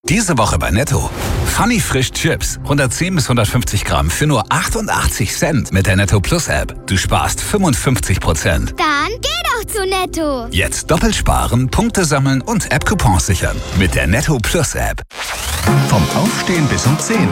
Diese Woche bei Netto. Funny Frisch Chips. 110 bis 150 Gramm für nur 88 Cent mit der Netto Plus App. Du sparst 55%. Dann geh doch zu Netto. Jetzt doppelt sparen, Punkte sammeln und App-Coupons sichern. Mit der Netto Plus App. Vom Aufstehen bis um 10.